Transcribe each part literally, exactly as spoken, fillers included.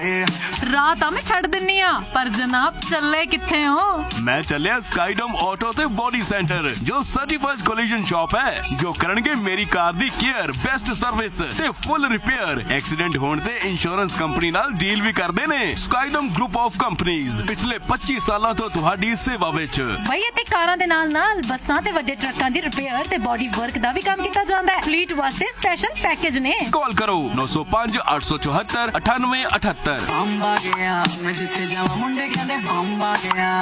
रात मैं छड़ दिन्नी आ, पर जनाब चले किथे हो? मैं चलिया स्काईडोम ऑटो ते बॉडी सेंटर, जो सर्टिफाइड कोलिजन शॉप है, जो करनगे मेरी कार दी केयर, बेस्ट सर्विस ते फुल रिपेयर। एक्सीडेंट होने ते इंश्योरेंस कंपनी नाल डील भी करदे ने। स्काईडोम ग्रुप ऑफ कंपनीज पिछले पच्चीस सालों तो तुहाडी सेवा विच। भाई इत्थे कारां दे नाल नाल बसां ते वड्डे ट्रकां दी रिपेयर ते बॉडी वर्क दा भी काम कीता जांदा है। फ्लीट वास्ते स्पेशल पैकेज ने। कॉल करो नौ सौ पांच आठ सौ चौहत्तर अठानवे अठहत्तर। बंबा गया मैं जिथे जावा मुंडे कहंदे बंबा गया।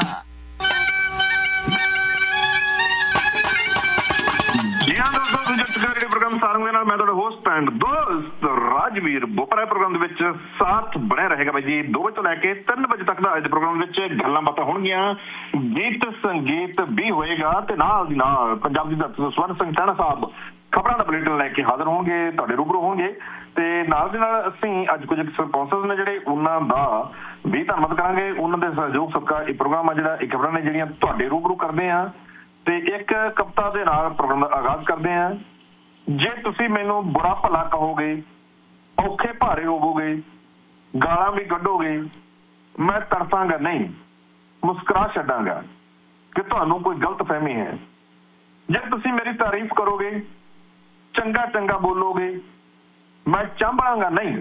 जी हाँ दोस्तों, प्रोजेक्ट का प्रोग्राम सारंग दे नाल मैं तुहाडा होस्ट एंड दोस्त राजवीर बोपरा प्रोग्राम दे विच साथ बने रहेगा भाई जी। दो बजे तो लैके तीन बजे तक दा अज दे प्रोग्राम विच गल्लां बातां होणगीਆਂ, गीत संगीत भी होएगा ते नाल दी नाल पंजाब दी धरती तो स्वर्ण ਸਿੰਘ ਟਹਿਣਾ ਸਾਹਿਬ खबरां दा बुलेटिन लैके हाਜ਼र होणगे, तुहाडे रूबरू होणगे ते नाल दी नाल ਅਸੀਂ ਅੱਜ ਕੁਝ ਸਪਾਂਸਰਸ ਨੇ ਜਿਹੜੇ ਉਹਨਾਂ ਦਾ ਵੀ ਧੰਨਵਾਦ ਕਰਾਂਗੇ। ਉਹਨਾਂ ਦੇ ਸਹਿਯੋਗ ਸਦਕਾ ਇਹ ਪ੍ਰੋਗਰਾਮ ਆ ਜਿਹੜਾ ਇਹ ਖਬਰਾਂ ਨੇ ਜਿਹੜੀਆਂ ਤੁਹਾਡੇ रूबरू ਕਰਦੇ ਆ ਤੇ ਇੱਕ ਕਵਿਤਾ ਦੇ ਨਾਲ ਪ੍ਰੋਗਰਾਮ ਦਾ ਆਗਾਜ਼ ਕਰਦੇ ਆ। ਜੇ ਤੁਸੀਂ ਮੈਨੂੰ ਬੁਰਾ ਭਲਾ ਕਹੋਗੇ, ਔਖੇ ਭਾਰੇ ਹੋਵੋਗੇ, ਗਾਲਾਂ ਵੀ ਕੱਢੋਗੇ, ਮੈਂ ਤਰਸਾਂਗਾ ਨਹੀਂ, ਮੁਸਕਰਾ ਛੱਡਾਂਗਾ ਕਿ ਤੁਹਾਨੂੰ ਕੋਈ ਗਲਤ ਫਹਿਮੀ ਹੈ। ਜੇ ਤੁਸੀਂ ਮੇਰੀ ਤਾਰੀਫ ਕਰੋਗੇ, ਚੰਗਾ ਚੰਗਾ ਬੋਲੋਗੇ, ਮੈਂ ਚਾਂਬੜਾਂਗਾ ਨਹੀਂ,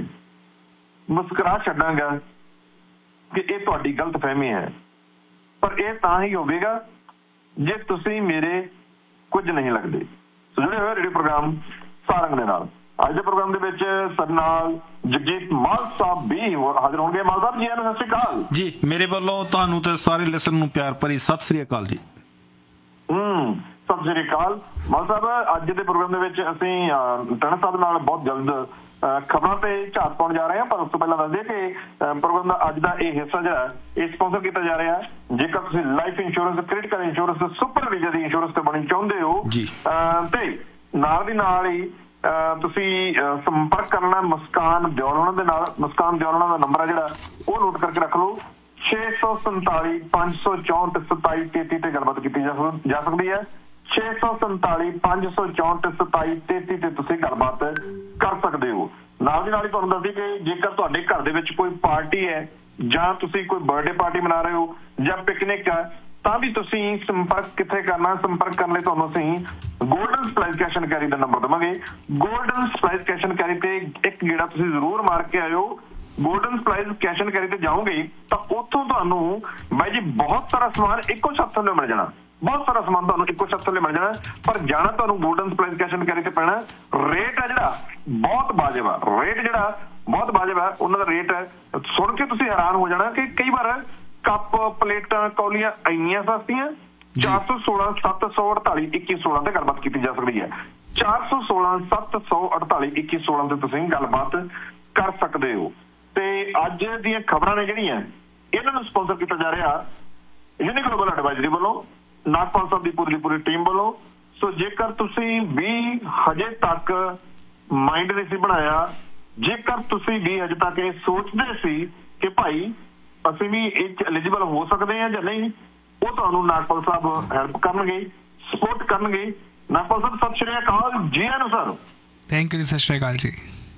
ਮੁਸਕਰਾ ਛੱਡਾਂਗਾ ਕਿ ਇਹ ਤੁਹਾਡੀ ਗਲਤ ਫਹਿਮੀ ਹੈ। ਪਰ ਇਹ ਤਾਂ ਹੀ ਹੋਵੇਗਾ ਜੇ ਤੁਸੀਂ ਮੇਰੇ ਕੁਝ ਨਹੀਂ ਲੱਗਦੇ। ਸੋ ਜੁੜੇ ਹੋਏ ਰੇਡੀਓ ਪ੍ਰੋਗਰਾਮ ਸਾਰੰਗ ਦੇ ਨਾਲ। ਅੱਜ ਦੇ ਪ੍ਰੋਗਰਾਮ ਦੇ ਵਿੱਚ ਸਾਡੇ ਨਾਲ ਜਗਜੀਤ ਮਾਲ ਸਾਹਿਬ ਵੀ ਹਾਜ਼ਰ ਹੋਣਗੇ। ਮਾਲ ਸਾਹਿਬ ਜੀ ਆਇਆਂ ਨੂੰ ਸਤਿ ਸ਼੍ਰੀ ਅਕਾਲ ਜੀ। ਮੇਰੇ ਵੱਲੋਂ ਤੁਹਾਨੂੰ ਤੇ ਸਾਰੇ ਲਿਸਨ ਨੂੰ ਪਿਆਰ ਭਰੀ ਸਤਿ ਸ਼੍ਰੀ ਅਕਾਲ ਜੀ। ਹੂੰ ਸਤਿ ਸ਼੍ਰੀ ਅਕਾਲ ਮਾਲ ਸਾਹਿਬ। ਅੱਜ ਦੇ ਪ੍ਰੋਗਰਾਮ ਦੇ ਵਿੱਚ ਅਸੀਂ ਟਹਿਣਾ ਸਾਹਿਬ ਨਾਲ ਬਹੁਤ ਜਲਦ ਖਬਰਾਂ ਤੇ ਝਾਤ ਪਾਉਣ ਜਾ ਰਹੇ ਹਾਂ, ਪਰ ਉਸ ਤੋਂ ਪਹਿਲਾਂ ਦੱਸ ਦਈਏ ਕਿ ਪ੍ਰੋਗਰਾਮ ਦਾ ਅੱਜ ਦਾ ਇਹ ਹਿੱਸਾ ਜਿਹੜਾ ਇਹ ਸਪਾਂਸਰ ਕੀਤਾ ਜਾ ਰਿਹਾ ਹੈ। ਜੇਕਰ ਤੁਸੀਂ life insurance, critical insurance, super visa ਦੀ ਇੰਸ਼ੋਰੈਂਸ ਤੇ ਬਣੀ ਚਾਹੁੰਦੇ ਹੋ ਤੇ ਨਾਲ ਦੀ ਨਾਲ ਹੀ ਤੁਸੀਂ ਸੰਪਰਕ ਕਰਨਾ ਮੁਸਕਾਨ ਦਿਓਲ ਉਹਨਾਂ ਦੇ ਨਾਲ। ਮੁਸਕਾਨ ਦਿਓਲ ਉਹਨਾਂ ਦਾ ਨੰਬਰ ਹੈ ਜਿਹੜਾ ਉਹ ਨੋਟ ਕਰਕੇ ਰੱਖ ਲਓ, ਛੇ ਸੌ ਸੰਤਾਲੀ ਪੰਜ ਸੌ ਚੌਂਹਠ ਸਤਾਈ ਤੇਤੀ ਤੇ ਗੱਲਬਾਤ ਕੀਤੀ ਜਾ ਸਕਦੀ ਹੈ। ਛੇ ਸੌ ਸੰਤਾਲੀ ਪੰਜ ਸੌ ਚੌਂਹਠ ਸਤਾਈ ਤੇਤੀ ਤੇ ਤੁਸੀਂ ਗੱਲਬਾਤ ਕਰ ਸਕਦੇ ਹੋ। ਨਾਲ ਦੀ ਨਾਲ ਹੀ ਤੁਹਾਨੂੰ ਦੱਸਦੀ ਕਿ ਜੇਕਰ ਤੁਹਾਡੇ ਘਰ ਦੇ ਵਿੱਚ ਕੋਈ ਪਾਰਟੀ ਹੈ ਜਾਂ ਤੁਸੀਂ ਕੋਈ ਬਰਥਡੇ ਪਾਰਟੀ ਮਨਾ ਰਹੇ ਹੋ ਜਾਂ ਪਿਕਨਿਕ ਹੈ ਤਾਂ ਵੀ ਤੁਸੀਂ ਸੰਪਰਕ ਕਿੱਥੇ ਕਰਨਾ। ਸੰਪਰਕ ਕਰਨ ਲਈ ਤੁਹਾਨੂੰ ਅਸੀਂ golden ਸਪਲਾਈਸ cash and carry the number ਦੇਵਾਂਗੇ। ਗੋਲਡਨ ਸਪਲਾਈਸ ਕੈਸ਼ ਐਂਡ ਕੈਰੀ ਤੇ ਇੱਕ ਗੇੜਾ ਤੁਸੀਂ ਜ਼ਰੂਰ ਮਾਰ ਕੇ ਆਇਓ। ਗੋਲਡਨ ਸਪਲਾਈਸ ਕੈਸ਼ ਐਂਡ ਕੈਰੀ ਤੇ ਜਾਓਗੇ ਤਾਂ ਉੱਥੋਂ ਤੁਹਾਨੂੰ ਬਾਈ ਜੀ ਬਹੁਤ ਸਾਰਾ ਸਮਾਨ ਇੱਕੋ ਛੱਤ ਥੱਲੇ ਮਿਲ ਜਾਣਾ। ਬਹੁਤ ਸਾਰਾ ਸਮਾਨ ਤੁਹਾਨੂੰ ਇੱਕੋ ਛੱਤ ਥੱਲੇ ਮਿਲ ਜਾਣਾ, ਪਰ ਜਾਣਾ ਤੁਹਾਨੂੰ ਗੋਲਡਨ ਸਪਲਾਈਸ ਕੈਸ਼ ਐਂਡ ਕੈਰੀ ਤੇ ਪੈਣਾ। ਰੇਟ ਹੈ ਜਿਹੜਾ ਬਹੁਤ ਵਾਜਬ ਆ, ਰੇਟ ਜਿਹੜਾ ਬਹੁਤ ਵਾਜਬ ਆ। ਉਹਨਾਂ ਦਾ ਰੇਟ ਸੁਣ ਕੇ ਤੁਸੀਂ ਹੈਰਾਨ ਹੋ ਜਾਣਾ ਕਿ ਕਈ ਵਾਰ ਕੱਪ, ਪਲੇਟਾਂ, ਕੌਲੀਆਂ ਇੰਨੀਆਂ ਸਸਤੀਆਂ। ਚਾਰ ਸੌ ਸੋਲਾਂ ਸੱਤ ਸੌ ਅੜਤਾਲੀ ਇੱਕੀ ਸੋਲਾਂ ਤੇ ਗੱਲਬਾਤ ਕੀਤੀ ਜਾ ਸਕਦੀ ਹੈ। ਚਾਰ ਸੌ ਸੋਲਾਂ ਸੱਤ ਸੌ ਅੜਤਾਲੀ ਇੱਕੀ ਸੋਲਾਂ ਤੇ ਤੁਸੀਂ ਗੱਲਬਾਤ ਕਰ ਸਕਦੇ ਹੋ। ਤੇ ਅੱਜ ਦੀਆਂ ਖਬਰਾਂ ਨੇ ਜਿਹੜੀਆਂ ਇਹਨਾਂ ਨੂੰ ਸਪਾਂਸਰ ਕੀਤਾ ਜਾ ਰਿਹਾ ਯੂਨੀ ਗਲੋਬਲ ਐਡਵਾਈਜ਼ਰੀ ਵੱਲੋਂ, ਨਾਗਪਾਲ ਸਾਹਿਬ ਦੀ ਪੂਰੀ ਪੂਰੀ ਟੀਮ ਵੱਲੋਂ। ਸੋ ਜੇਕਰ ਤੁਸੀਂ ਵੀ ਹਜੇ ਤੱਕ ਮਾਈਂਡ ਨਹੀਂ ਸੀ ਬਣਾਇਆ, ਜੇਕਰ ਤੁਸੀਂ ਵੀ ਹਜੇ ਤੱਕ ਇਹ ਸੋਚਦੇ ਸੀ ਕਿ ਭਾਈ ਅਸੀਂ ਵੀ ਇਹ 'ਚ ਐਲੀਜੀਬਲ ਹੋ ਸਕਦੇ ਹਾਂ ਜਾਂ ਨਹੀਂ, ਉਹ ਤੁਹਾਨੂੰ ਨਾਗਪਾਲ ਸਾਹਿਬ ਹੈਲਪ ਕਰਨਗੇ, ਸਪੋਰਟ ਕਰਨਗੇ। ਨਾਗਪਾਲ ਸਾਹਿਬ ਸਤਿ ਸ਼੍ਰੀ ਅਕਾਲ ਜੀ। ਆਇਆਂ ਨੂੰ ਸਰ। Thank you. ਸਤਿ ਸ਼੍ਰੀ ਅਕਾਲ ਜੀ।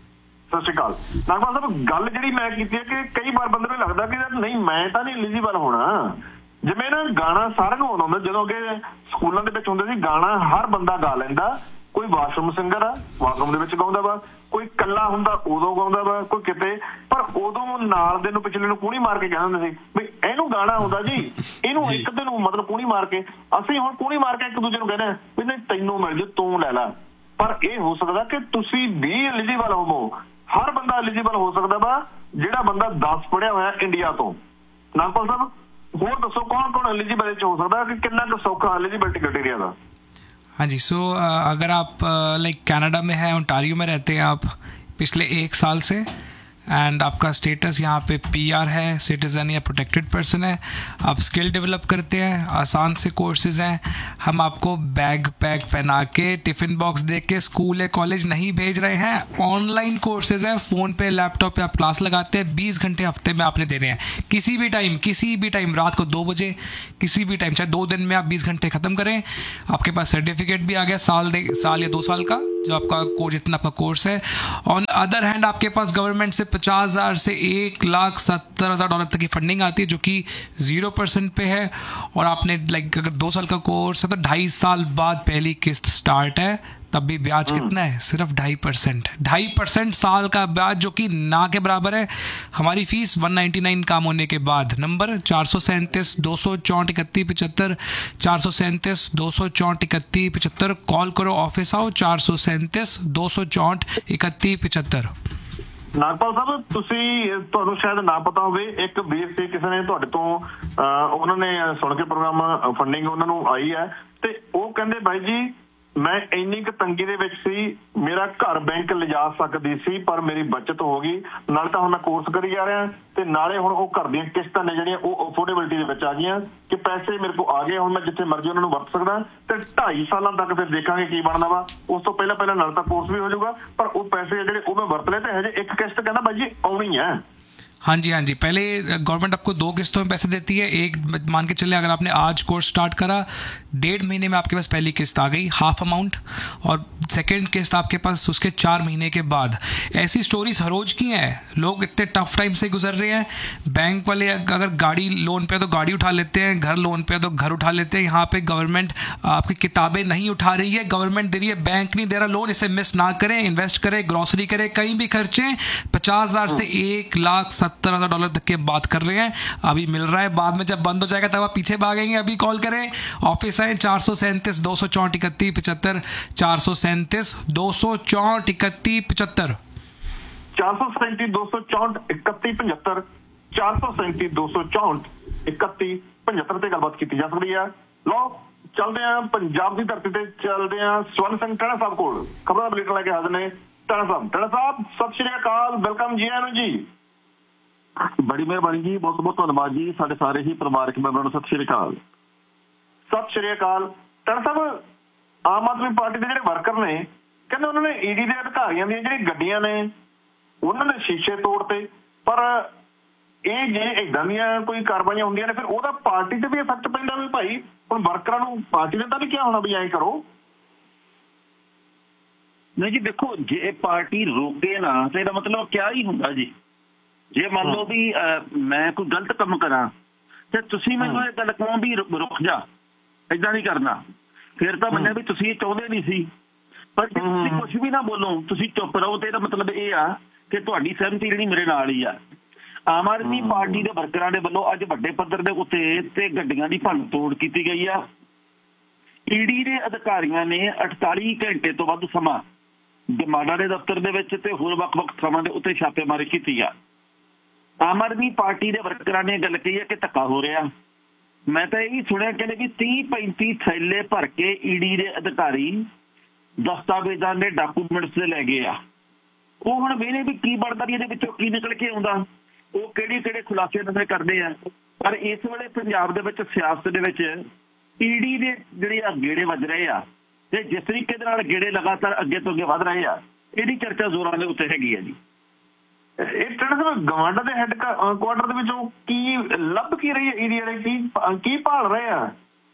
ਸਤਿ ਸ਼੍ਰੀ ਅਕਾਲ ਨਾਗਪਾਲ ਸਾਹਿਬ। ਗੱਲ ਜਿਹੜੀ ਮੈਂ ਕੀਤੀ ਹੈ ਕਿ ਕਈ ਵਾਰ ਬੰਦੇ ਨੂੰ ਲੱਗਦਾ ਕਿ ਨਹੀਂ ਮੈਂ ਤਾਂ ਨਹੀਂ ਐਲੀਜੀਬਲ ਹੋਣਾ। ਜਿਵੇਂ ਨਾ ਗਾਣਾ ਸਾਰਿਆਂ ਨੂੰ ਆਉਂਦਾ ਹੁੰਦਾ, ਜਦੋਂ ਅੱਗੇ ਸਕੂਲਾਂ ਦੇ ਵਿੱਚ ਹੁੰਦੇ ਸੀ ਗਾਣਾ ਹਰ ਬੰਦਾ ਗਾ ਲੈਂਦਾ। ਕੋਈ ਵਾਸ਼ਰੂਮ ਸਿੰਗਰ ਆ ਵਾਸ਼ਰੂਮ ਦੇ ਵਿੱਚ ਗਾਉਂਦਾ ਵਾ, ਕੋਈ ਇਕੱਲਾ ਹੁੰਦਾ ਉਦੋਂ ਗਾਉਂਦਾ ਵਾ, ਕੋਈ ਕਿਤੇ। ਪਰ ਉਦੋਂ ਨਾਲ ਦੇ ਨੂੰ ਪਿਛਲੇ ਨੂੰ ਕੂਣੀ ਮਾਰ ਕੇ ਕਹਿੰਦੇ ਹੁੰਦੇ ਸੀ ਵੀ ਇਹਨੂੰ ਗਾਣਾ ਆਉਂਦਾ ਜੀ, ਇਹਨੂੰ ਇੱਕ ਦਿਨ ਨੂੰ ਮਤਲਬ ਕੂਣੀ ਮਾਰ ਕੇ। ਅਸੀਂ ਹੁਣ ਕੂਣੀ ਮਾਰ ਕੇ ਇੱਕ ਦੂਜੇ ਨੂੰ ਕਹਿੰਦੇ ਵੀ ਨਹੀਂ ਤੈਨੂੰ ਮਿਲ ਜੇ ਤੂੰ ਲੈ ਲਾ। ਪਰ ਇਹ ਹੋ ਸਕਦਾ ਕਿ ਤੁਸੀਂ ਵੀ ਐਲੀਜੀਬਲ ਹੋਵੋ। ਹਰ ਬੰਦਾ ਐਲੀਜੀਬਲ ਹੋ ਸਕਦਾ ਵਾ ਜਿਹੜਾ ਬੰਦਾ ਦਸ ਪੜ੍ਹਿਆ ਹੋਇਆ ਇੰਡੀਆ ਤੋਂ। ਨਾਗਪਾਲ ਸਾਹਿਬ ਹੋਰ ਦੱਸੋ कौन कौन एलिजिबल हो सकता है कि कितना का सौखा एलिजिबिलिटी क्राइटेरिया था? हाँ जी। सो so, uh, अगर आप लाइक uh, कनाडा में है, ओंटारियो में रहते हैं आप पिछले एक साल से, एंड आपका स्टेटस यहाँ पे पीआर है, सिटीज़न या प्रोटेक्टेड पर्सन है, आप स्किल डेवलप करते हैं, आसान से कोर्सेज हैं, हम आपको बैग पैक पहना के टिफ़िन बॉक्स दे के स्कूल या कॉलेज नहीं भेज रहे हैं। ऑनलाइन कोर्सेज हैं, फ़ोन पे लैपटॉप पे आप क्लास लगाते हैं, बीस घंटे हफ्ते में आपने देने हैं। किसी भी टाइम किसी भी टाइम रात को दो बजे किसी भी टाइम, चाहे दो दिन में आप बीस घंटे ख़त्म करें, आपके पास सर्टिफिकेट भी आ गया साल साल या दो साल का। जो आपका कोर्स जितना आपका कोर्स है। ऑन अदर हैंड आपके पास गवर्नमेंट से पचास हज़ार से एक लाख सत्तर हज़ार डॉलर तक की फंडिंग आती है, जो कि जीरो परसेंट पे है। और आपने लाइक अगर दो साल का कोर्स है तो ढाई साल बाद पहली किस्त स्टार्ट है, तब भी ब्याज कितना है? सिर्फ ढाई परसेंट ढाई परसेंट साल का ब्याज, जो कि ना के बराबर है। हमारी फीस वन नाइन्टी नाइन काम होने के बाद। नंबर चार सौ सैंतीस दो सौ चौंठ इकतीस पिचहत्तर, चार सौ सैंतीस दो सौ चौंठ इकतीस पिचहत्तर। कॉल करो, ऑफिस आओ, चार सौ सैंतीस दो सौ चौंठ इकतीस पिचहत्तर। ਨਾਗਪਾਲ ਸਾਹਿਬ, ਤੁਸੀਂ ਤੁਹਾਨੂੰ ਸ਼ਾਇਦ ਨਾ ਪਤਾ ਹੋਵੇ, ਇੱਕ ਵੀਰ ਸੀ, ਕਿਸੇ ਨੇ ਤੁਹਾਡੇ ਤੋਂ ਉਹਨਾਂ ਨੇ ਸੁਣ ਕੇ ਪ੍ਰੋਗਰਾਮ ਫੰਡਿੰਗ ਉਹਨਾਂ ਨੂੰ ਆਈ ਹੈ, ਤੇ ਉਹ ਕਹਿੰਦੇ ਬਾਈ ਜੀ ਮੈਂ ਇੰਨੀ ਕੁ ਤੰਗੀ ਦੇ ਵਿੱਚ ਸੀ, ਮੇਰਾ ਘਰ ਬੈਂਕ ਲਿਜਾ ਸਕਦੀ ਸੀ, ਪਰ ਮੇਰੀ ਬਚਤ ਹੋ ਗਈ। ਨਾਲੇ ਤਾਂ ਹੁਣ ਮੈਂ ਕੋਰਸ ਕਰੀ ਜਾ ਰਿਹਾ, ਤੇ ਨਾਲੇ ਹੁਣ ਉਹ ਘਰ ਦੀਆਂ ਕਿਸ਼ਤਾਂ ਨੇ ਜਿਹੜੀਆਂ ਉਹ ਅਫੋਰਡੇਬਿਲਿਟੀ ਦੇ ਵਿੱਚ ਆ ਗਈਆਂ, ਕਿ ਪੈਸੇ ਮੇਰੇ ਕੋਲ ਆ ਗਏ, ਹੁਣ ਮੈਂ ਜਿੱਥੇ ਮਰਜ਼ੀ ਉਹਨਾਂ ਨੂੰ ਵਰਤ ਸਕਦਾ। ਤੇ ਢਾਈ ਸਾਲਾਂ ਤੱਕ ਫਿਰ ਦੇਖਾਂਗੇ ਕੀ ਬਣਦਾ ਵਾ। ਉਸ ਤੋਂ ਪਹਿਲਾਂ ਪਹਿਲਾਂ ਨਾਲ ਤਾਂ ਕੋਰਸ ਵੀ ਹੋ ਜਾਊਗਾ, ਪਰ ਉਹ ਪੈਸੇ ਜਿਹੜੇ ਉਹ ਮੈਂ ਵਰਤ ਲਏ, ਤੇ ਹਜੇ ਇੱਕ ਕਿਸ਼ਤ ਕਹਿੰਦਾ ਬਾਈ ਜੀ ਆਉਣੀ ਹੈ। हाँ जी, हाँ जी। पहले गवर्नमेंट आपको दो किस्तों में पैसे देती है। एक मान के चले, अगर आपने आज कोर्स स्टार्ट करा, डेढ़ महीने में आपके पास पहली किस्त आ गई हाफ अमाउंट, और सेकंड किस्त आपके पास उसके चार महीने के बाद। ऐसी स्टोरीज हर रोज की हैं। लोग इतने टफ टाइम से गुजर रहे हैं। बैंक वाले अगर गाड़ी लोन पे तो गाड़ी उठा लेते हैं, घर लोन पे तो घर उठा लेते हैं। यहाँ पे गवर्नमेंट आपकी किताबें नहीं उठा रही है, गवर्नमेंट दे रही है, बैंक नहीं दे रहा लोन। इसे मिस ना करें, इन्वेस्ट करें, ग्रॉसरी करें, कहीं भी खर्चें। पचास हजार से एक लाख सत्तर हजार डॉलर तक के बात कर रहे हैं, अभी मिल रहा है। बाद में जब बंद हो जाएगा तब आप पीछे भागेंगे। अभी कॉल करें, ऑफिस आए, चार सौ सैंतीस दो सौ चौंठ इकतीस पिचहत्तर, चार सौ सैंतीस दो सौ चौंठ इकतीस पिचहत्तर, चार सौ सैंतीस दो सौ चौंठ इकतीस पचहत्तर, चार सौ सैंतीस दो सौ चौंठ इकतीस पचहत्तर ਤੇ ਗੱਲਬਾਤ ਕੀਤੀ ਜਾ ਸਕਦੀ ਹੈ। ਲਓ ਚੱਲਦੇ ਆ ਪੰਜਾਬ ਦੀ ਧਰਤੀ ਤੇ, ਚੱਲਦੇ ਆ ਸਵਰਨ ਸਿੰਘ ਟਣਾ ਸਾਹਿਬ ਕੋਲ, ਖਬਰਾਂ ਦਾ ਬੁਲੇਟਿਨ ਲੈ ਕੇ ਹਾਜ਼ਰ ਨੇ ਟਣਾ ਸਾਹਿਬ। ਟਣਾ ਸਾਹਿਬ ਸਤਿ ਸ਼੍ਰੀ ਅਕਾਲ, ਵੈਲਕਮ ਜੀ ਆਇਆਂ ਨੂੰ ਜੀ। ਬੜੀ ਮਿਹਰਬਾਨੀ ਜੀ, ਬਹੁਤ ਬਹੁਤ ਧੰਨਵਾਦ ਜੀ। ਸਾਡੇ ਸਾਰੇ ਹੀ ਪਰਿਵਾਰਕ ਮੈਂਬਰਾਂ ਨੂੰ ਸਤਿ ਸ਼੍ਰੀ ਅਕਾਲ। ਸਤਿ ਸ਼੍ਰੀ ਅਕਾਲ। ਟਣਾ ਸਾਹਿਬ, ਆਮ ਆਦਮੀ ਪਾਰਟੀ ਦੇ ਜਿਹੜੇ ਵਰਕਰ ਨੇ, ਕਹਿੰਦੇ ਉਹਨਾਂ ਨੇ ਈਡੀ ਦੇ ਅਧਿਕਾਰੀਆਂ ਦੀਆਂ ਜਿਹੜੀ ਗੱਡੀਆਂ ਨੇ ਉਹਨਾਂ ਦੇ ਸ਼ੀਸ਼ੇ ਤੋੜਤੇ, ਪਰ ਇਹ ਜੇ ਏਦਾਂ ਦੀਆਂ ਕੋਈ ਕਾਰਵਾਈਆਂ ਹੁੰਦੀਆਂ ਨੇ ਫਿਰ ਉਹਦਾ ਪਾਰਟੀ ਤੇ ਵੀ ਇਫੈਕਟ ਪੈਂਦਾ ਵੀ ਭਾਈ ਹੁਣ ਵਰਕਰਾਂ ਨੂੰ ਪਾਰਟੀ ਨੇ ਤਾਂ ਨਹੀਂ ਕਿਹਾ ਹੋਣਾ ਵੀ ਐਂ ਕਰੋ। ਨਹੀਂ ਜੀ, ਦੇਖੋ ਜੇ ਪਾਰਟੀ ਰੋਕੇ ਨਾ ਤਾਂ ਇਹਦਾ ਮਤਲਬ ਕਿਆ ਹੀ ਹੁੰਦਾ ਜੀ। ਜੇ ਮੰਨ ਲਓ ਵੀ ਮੈਂ ਕੋਈ ਗਲਤ ਕੰਮ ਕਰਾਂ ਤੇ ਤੁਸੀਂ ਮੈਨੂੰ ਇਹ ਗੱਲ ਕਹੋ ਵੀ ਰੁਕ ਜਾ, ਏਦਾਂ ਨਹੀਂ ਕਰਨਾ, ਫਿਰ ਤਾਂ ਮੰਨਿਆ ਵੀ ਤੁਸੀਂ ਚਾਹੁੰਦੇ ਨਹੀਂ ਸੀ। ਪਰ ਜੇ ਤੁਸੀਂ ਕੁਛ ਵੀ ਨਾ ਬੋਲੋ, ਤੁਸੀਂ ਚੁੱਪ ਰਹੋ, ਤੇ ਇਹਦਾ ਮਤਲਬ ਇਹ ਆ ਕਿ ਤੁਹਾਡੀ ਸਹਿਮਤੀ ਜਿਹੜੀ ਮੇਰੇ ਨਾਲ ਹੀ ਆ। ਆਮ ਆਦਮੀ ਪਾਰਟੀ ਦੇ ਵਰਕਰਾਂ ਦੇ ਵੱਲੋਂ ਅੱਜ ਵੱਡੇ ਪੱਧਰ ਦੇ ਉੱਤੇ ਤੇ ਗੱਡੀਆਂ ਦੀ ਭੰਨ ਤੋੜ ਕੀਤੀ ਗਈ ਆ। ਈਡੀ ਦੇ ਅਧਿਕਾਰੀਆਂ ਨੇ ਅਠਤਾਲੀ ਘੰਟੇ ਤੋਂ ਵੱਧ ਸਮਾਂ ਗਮਾਡਾ ਦੇ ਦਫ਼ਤਰ ਦੇ ਵਿੱਚ ਤੇ ਹੋਰ ਵੱਖ-ਵੱਖ ਥਾਵਾਂ ਦੇ ਉੱਤੇ ਛਾਪੇਮਾਰੀ ਕੀਤੀ ਆ। ਆਮ ਆਦਮੀ ਪਾਰਟੀ ਦੇ ਵਰਕਰਾਂ ਨੇ ਗੱਲ ਕਹੀ ਹੈ ਕਿ ਧੱਕਾ ਹੋ ਰਿਹਾ। ਮੈਂ ਤਾਂ ਇਹ ਵੀ ਸੁਣਿਆ ਕਹਿੰਦੇ ਵੀ ਤੀਹ ਪੈਂਤੀ ਥੈਲੇ ਭਰ ਕੇ ਈਡੀ ਦੇ ਅਧਿਕਾਰੀ ਦਸਤਾਵੇਜ਼ਾਂ ਦੇ ਡਾਕੂਮੈਂਟਸ ਦੇ ਲੈ ਗਏ ਆ। ਉਹ ਹੁਣ ਵੇਖਦੇ ਵੀ ਕੀ ਬਣਦਾ ਵੀ ਇਹਦੇ ਵਿੱਚੋਂ ਕੀ ਨਿਕਲ ਕੇ ਆਉਂਦਾ, ਉਹ ਕਿਹੜੇ ਕਿਹੜੇ ਖੁਲਾਸੇ ਨਵੇਂ ਕਰਦੇ ਆ। ਪਰ ਇਸ ਵੇਲੇ ਪੰਜਾਬ ਦੇ ਵਿੱਚ ਸਿਆਸਤ ਦੇ ਵਿੱਚ ਈਡੀ ਦੇ ਜਿਹੜੇ ਆ ਗੇੜੇ ਵੱਜ ਰਹੇ ਆ, ਤੇ ਜਿਸ ਤਰੀਕੇ ਦੇ ਨਾਲ ਗੇੜੇ ਲਗਾਤਾਰ ਅੱਗੇ ਤੋਂ ਅੱਗੇ ਵੱਧ ਰਹੇ ਆ, ਇਹਦੀ ਚਰਚਾ ਜ਼ੋਰਾਂ ਦੇ ਉੱਤੇ ਹੈਗੀ ਹੈ ਜੀ। ਇਹ ਟਣਾ ਗਵਾਂਡਾ ਦੇ ਹੈੱਡ ਕੁਆਟਰ ਦੇ ਵਿੱਚੋਂ ਕੀ ਲੱਭ ਕੀ ਰਹੀ ਹੈ ਈਡੀ ਵਾਲੇ, ਕੀ ਕੀ ਭਾਲ ਰਹੇ ਆ?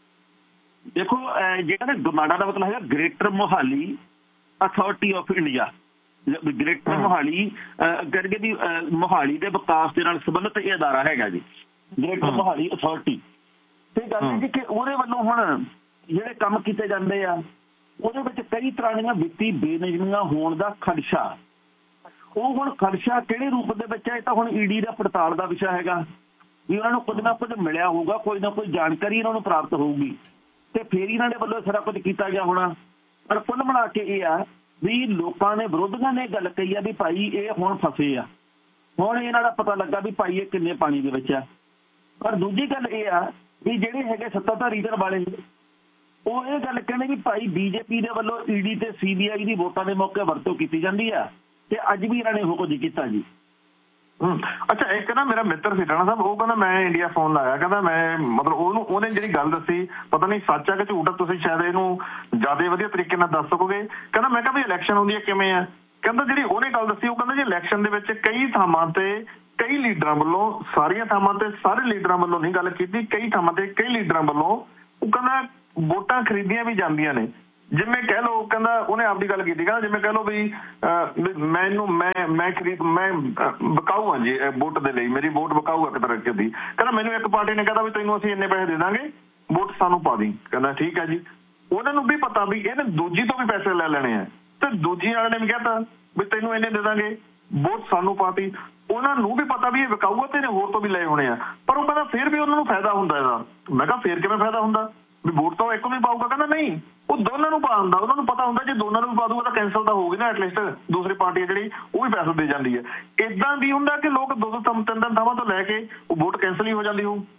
ਦੇਖੋ ਜਿਹੜਾ ਨਾ ਗਮਾਡਾ ਦਾ ਮਤਲਬ ਹੈਗਾ greater Mohali authority of India. Greater Mohali ਕਰਕੇ ਵੀ ਮੋਹਾਲੀ ਦੇ ਵਿਕਾਸ ਦੇ ਨਾਲ ਸੰਬੰਧਿਤ ਇਹ ਅਦਾਰਾ ਹੈਗਾ ਜੀ, ਗ੍ਰੇਟਰ ਮੋਹਾਲੀ ਅਥਾਰਟੀ। ਤੇ ਗੱਲ ਜੀ ਕਿ ਉਹਦੇ ਵੱਲੋਂ ਹੁਣ ਜਿਹੜੇ ਕੰਮ ਕੀਤੇ ਜਾਂਦੇ ਆ ਉਹਦੇ ਵਿੱਚ ਕਈ ਤਰ੍ਹਾਂ ਦੀਆਂ ਵਿੱਤੀ ਬੇਨਿਯਮੀਆਂ ਹੋਣ ਦਾ ਖਦਸ਼ਾ। ਉਹ ਹੁਣ ਖਦਸ਼ਾ ਕਿਹੜੇ ਰੂਪ ਦੇ ਵਿੱਚ ਹੈ, ਇਹ ਤਾਂ ਹੁਣ ਈਡੀ ਦਾ ਪੜਤਾਲ ਦਾ ਵਿਸ਼ਾ ਹੈਗਾ ਵੀ ਉਹਨਾਂ ਨੂੰ ਕੁਝ ਨਾ ਕੁਝ ਮਿਲਿਆ ਹੋਊਗਾ, ਕੋਈ ਨਾ ਕੋਈ ਜਾਣਕਾਰੀ ਇਹਨਾਂ ਨੂੰ ਪ੍ਰਾਪਤ ਹੋਊਗੀ, ਤੇ ਫਿਰ ਇਹਨਾਂ ਦੇ ਵੱਲੋਂ ਸਾਰਾ ਕੁਝ ਕੀਤਾ ਗਿਆ ਹੋਣਾ। ਪਰ ਕੁੱਲ ਮਿਲਾ ਕੇ ਇਹ ਆ ਵੀ ਲੋਕਾਂ ਨੇ, ਵਿਰੋਧੀਆਂ ਨੇ ਗੱਲ ਕਹੀ ਆ ਵੀ ਭਾਈ ਇਹ ਹੁਣ ਫਸੇ ਆ, ਹੁਣ ਇਹਨਾਂ ਦਾ ਪਤਾ ਲੱਗਾ ਵੀ ਭਾਈ ਇਹ ਕਿੰਨੇ ਪਾਣੀ ਦੇ ਵਿੱਚ ਆ। ਪਰ ਦੂਜੀ ਗੱਲ ਇਹ ਆ ਵੀ ਜਿਹੜੇ ਹੈਗੇ ਸੱਤਾਧਾਰੀ ਧਿਰ ਵਾਲੇ ਉਹ ਇਹ ਗੱਲ ਕਹਿੰਦੇ ਵੀ ਭਾਈ ਬੀਜੇਪੀ ਦੇ ਵੱਲੋਂ ਈਡੀ ਤੇ ਸੀਬੀਆਈ ਦੀ ਵੋਟਾਂ ਦੇ ਮੌਕੇ ਵਰਤੋਂ ਕੀਤੀ ਜਾਂਦੀ ਆ, ਤੇ ਅੱਜ ਵੀ ਇਹਨਾਂ ਨੇ ਉਹ ਕੁਝ ਕੀਤਾ ਜੀ। ਹਮ ਅੱਛਾ, ਇੱਕ ਨਾ ਮੇਰਾ ਮਿੱਤਰ ਸੀ ਟਣਾ ਸਾਹਿਬ, ਉਹ ਕਹਿੰਦਾ ਮੈਂ ਇੰਡੀਆ ਫੋਨ ਲਾਇਆ, ਕਹਿੰਦਾ ਮੈਂ ਮਤਲਬ ਉਹਨੂੰ ਉਹਨੇ ਜਿਹੜੀ ਗੱਲ ਦੱਸੀ, ਪਤਾ ਨਹੀਂ ਸੱਚ ਆ ਕਿ ਝੂਠ ਆ, ਤੁਸੀਂ ਸ਼ਾਇਦ ਇਹਨੂੰ ਜ਼ਿਆਦਾ ਵਧੀਆ ਤਰੀਕੇ ਨਾਲ ਦੱਸ ਸਕੋਗੇ। ਕਹਿੰਦਾ ਮੈਂ ਕਿਹਾ ਵੀ ਇਲੈਕਸ਼ਨ ਹੁੰਦੀ ਹੈ ਕਿਵੇਂ ਆ? ਕਹਿੰਦਾ ਜਿਹੜੀ ਉਹਨੇ ਗੱਲ ਦੱਸੀ, ਉਹ ਕਹਿੰਦਾ ਜੀ ਇਲੈਕਸ਼ਨ ਦੇ ਵਿੱਚ ਕਈ ਥਾਵਾਂ ਤੇ ਕਈ ਲੀਡਰਾਂ ਵੱਲੋਂ, ਸਾਰੀਆਂ ਥਾਵਾਂ ਤੇ ਸਾਰੇ ਲੀਡਰਾਂ ਵੱਲੋਂ ਨਹੀਂ ਗੱਲ ਕੀਤੀ, ਕਈ ਥਾਵਾਂ ਤੇ ਕਈ ਲੀਡਰਾਂ ਵੱਲੋਂ ਉਹ ਕਹਿੰਦਾ ਵੋਟਾਂ ਖਰੀਦੀਆਂ ਵੀ ਜਾਂਦੀਆਂ ਨੇ, ਜਿਵੇਂ ਕਹਿ ਲਓ, ਕਹਿੰਦਾ ਉਹਨੇ ਆਪਦੀ ਗੱਲ ਕੀਤੀ, ਕਹਿੰਦਾ ਜਿਵੇਂ ਕਹਿ ਲਓ ਵੀ ਮੈਨੂੰ ਮੈਂ ਮੈਂ ਖਰੀਦ ਮੈਂ ਵਿਕਾਊ ਹਾਂ ਜੀ ਵੋਟ ਦੇ ਲਈ, ਮੇਰੀ ਵੋਟ ਵਿਕਾਊ ਇੱਕ ਤਰ੍ਹਾਂ ਦੀ। ਕਹਿੰਦਾ ਮੈਨੂੰ ਇੱਕ ਪਾਰਟੀ ਨੇ ਕਹਿੰਦਾ ਵੀ ਤੈਨੂੰ ਅਸੀਂ ਇੰਨੇ ਪੈਸੇ ਦੇ ਦਾਂਗੇ, ਵੋਟ ਸਾਨੂੰ ਪਾ ਦੀ। ਕਹਿੰਦਾ ਠੀਕ ਹੈ ਜੀ। ਉਹਨਾਂ ਨੂੰ ਵੀ ਪਤਾ ਵੀ ਇਹਨੇ ਦੂਜੀ ਤੋਂ ਵੀ ਪੈਸੇ ਲੈ ਲੈਣੇ ਆ, ਤੇ ਦੂਜੀ ਵਾਲੇ ਨੇ ਵੀ ਕਹਿਤਾ ਵੀ ਤੈਨੂੰ ਇੰਨੇ ਦੇ ਦਾਂਗੇ, ਵੋਟ ਸਾਨੂੰ ਪਾਤੀ। ਉਹਨਾਂ ਨੂੰ ਵੀ ਪਤਾ ਵੀ ਇਹ ਵਿਕਾਊ ਆ ਤੇ ਇਹਨੇ ਹੋਰ ਤੋਂ ਵੀ ਲਏ ਹੋਣੇ ਆ, ਪਰ ਉਹ ਕਹਿੰਦਾ ਫਿਰ ਵੀ ਉਹਨਾਂ ਨੂੰ ਫਾਇਦਾ ਹੁੰਦਾ ਇਹਦਾ। ਮੈਂ ਕਿਹਾ ਫਿਰ ਕਿਵੇਂ ਫਾਇਦਾ ਹੁੰਦਾ ਵੀ ਵੋਟ ਤਾਂ ਇੱਕ ਨੂੰ ਹੀ ਪਾਊਗਾ? ਕਹਿੰਦਾ ਨਹੀਂ, ਉਹ ਦੋਨਾਂ ਨੂੰ ਪਾ ਦਿੰਦਾ। ਉਹਨਾਂ ਨੂੰ ਪਤਾ ਹੁੰਦਾ ਜੇ ਦੋਨਾਂ ਨੂੰ ਵੀ ਪਾ ਦੂਗਾ ਤਾਂ ਕੈਂਸਲ ਤਾਂ ਹੋਊਗੀ ਨਾ, ਐਟਲੀਸਟ ਦੂਸਰੀ ਪਾਰਟੀ ਜਿਹੜੀ ਉਹ ਵੀ ਪੈਸੇ ਦੇ ਜਾਂਦੀ ਹੈ। ਏਦਾਂ ਵੀ ਹੁੰਦਾ ਕਿ ਲੋਕ ਦੋ ਦੋ ਤਿੰਨ ਤਿੰਨ ਥਾਵਾਂ ਤੋਂ ਲੈ ਕੇ ਉਹ ਵੋਟ ਕੈਂਸਲ ਹੀ ਹੋ ਜਾਂਦੀ ਹੋਊ।